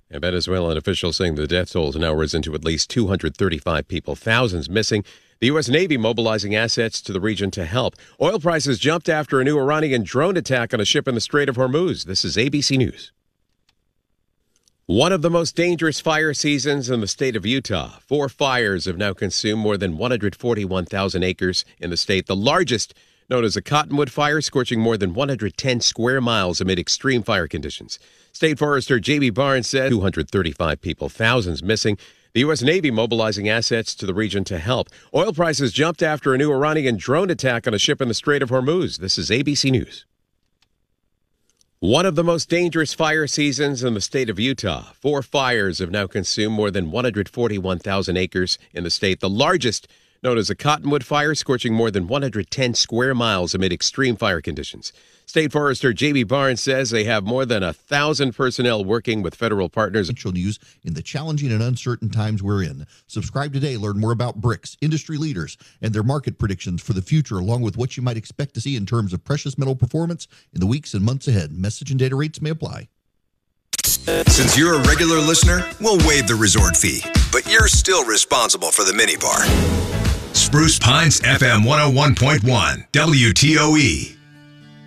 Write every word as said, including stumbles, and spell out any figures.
And Venezuelan officials saying the death toll has now risen to at least two hundred thirty-five people, thousands missing. The U S. Navy mobilizing assets to the region to help. Oil prices jumped after a new Iranian drone attack on a ship in the Strait of Hormuz. This is A B C News. One of the most dangerous fire seasons in the state of Utah. Four fires have now consumed more than one hundred forty-one thousand acres in the state. The largest, known as a Cottonwood Fire, scorching more than one hundred ten square miles amid extreme fire conditions. State Forester Jamie Barnes said two hundred thirty-five people, thousands missing. The U S. Navy mobilizing assets to the region to help. Oil prices jumped after a new Iranian drone attack on a ship in the Strait of Hormuz. This is A B C News. One of the most dangerous fire seasons in the state of Utah. Four fires have now consumed more than one hundred forty-one thousand acres in the state. The largest, known as a Cottonwood Fire, scorching more than one hundred ten square miles amid extreme fire conditions. State Forester Jamie Barnes says they have more than a thousand personnel working with federal partners. News in the challenging and uncertain times we're in. Subscribe today. Learn more about bricks, industry leaders, and their market predictions for the future, along with what you might expect to see in terms of precious metal performance in the weeks and months ahead. Message and data rates may apply. Since you're a regular listener, we'll waive the resort fee, but you're still responsible for the minibar. Spruce Pines F M one oh one point one, W T O E.